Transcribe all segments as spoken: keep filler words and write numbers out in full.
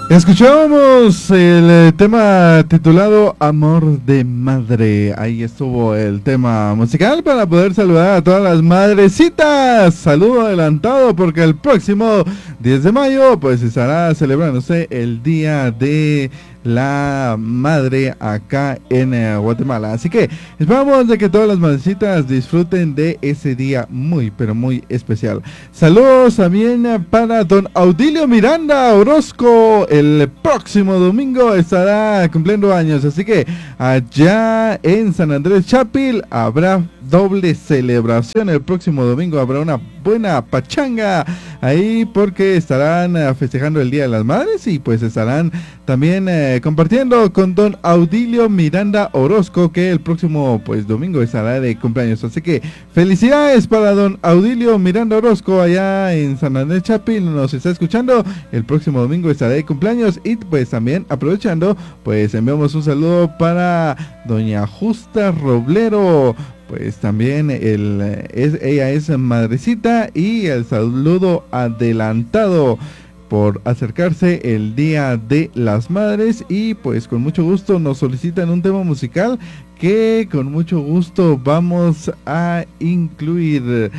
Escuchábamos el eh, tema titulado Amor de Madre. Ahí estuvo el tema musical para poder saludar a todas las madrecitas. Saludo adelantado porque el próximo diez de mayo pues estará celebrándose el Día de la Madre acá en eh, Guatemala. Así que esperamos de que todas las madrecitas disfruten de ese día muy pero muy especial. Saludos también para don Audilio Miranda Orozco. El próximo domingo estará cumpliendo años, así que allá en San Andrés Chapil habrá doble celebración. El próximo domingo habrá una buena pachanga ahí porque estarán uh, festejando el Día de las Madres y pues estarán también eh, compartiendo con don Audilio Miranda Orozco, que el próximo pues domingo estará de cumpleaños. Así que felicidades para don Audilio Miranda Orozco allá en San Andrés Chapil, nos está escuchando. El próximo domingo estará de cumpleaños y pues también aprovechando pues enviamos un saludo para doña Justa Roblero. Pues también el, es, ella es madrecita, y el saludo adelantado por acercarse el Día de las Madres, y pues con mucho gusto nos solicitan un tema musical que con mucho gusto vamos a incluir.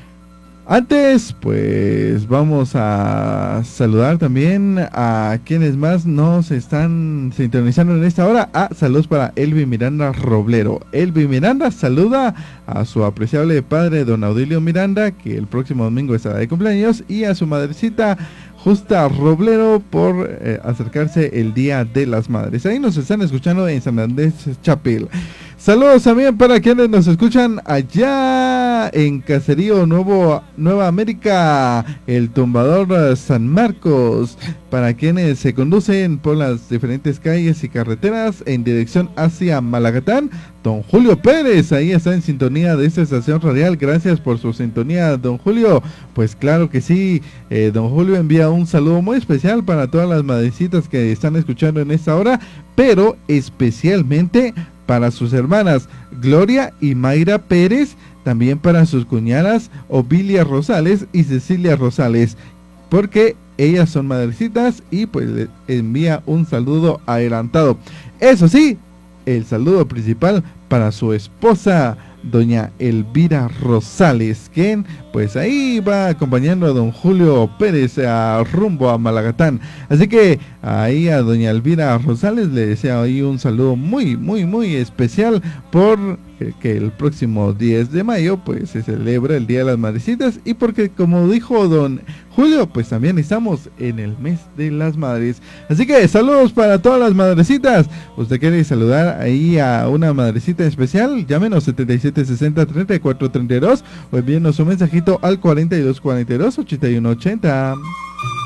Antes, pues vamos a saludar también a quienes más nos están sintonizando en esta hora. Ah, saludos para Elvi Miranda Roblero. Elvi Miranda saluda a su apreciable padre, don Audilio Miranda, que el próximo domingo estará de cumpleaños, y a su madrecita Justa Roblero por eh, acercarse el Día de las Madres. Ahí nos están escuchando en San Andrés Chapil. Saludos también para quienes nos escuchan allá en Caserío Nuevo, Nueva América, el Tumbador San Marcos, para quienes se conducen por las diferentes calles y carreteras en dirección hacia Malagatán. Don Julio Pérez, ahí está en sintonía de esta estación radial. Gracias por su sintonía, don Julio. Pues claro que sí, eh, don Julio envía un saludo muy especial para todas las madrecitas que están escuchando en esta hora, pero especialmente para sus hermanas Gloria y Mayra Pérez, también para sus cuñadas Ovilia Rosales y Cecilia Rosales, porque ellas son madrecitas, y pues le envía un saludo adelantado. Eso sí, el saludo principal para su esposa doña Elvira Rosales, quien pues ahí va acompañando a don Julio Pérez a rumbo a Malagatán. Así que ahí a doña Elvira Rosales le desea ahí un saludo muy muy muy especial por que el próximo diez de mayo pues se celebra el Día de las Madrecitas, y porque como dijo don Julio, pues también estamos en el mes de las madres. Así que saludos para todas las madrecitas. ¿Usted quiere saludar ahí a una madrecita especial? Llámenos setenta y siete sesenta treinta y cuatro treinta y dos o envíenos un mensajito al cuarenta y dos cuarenta y dos ochenta y uno ochenta.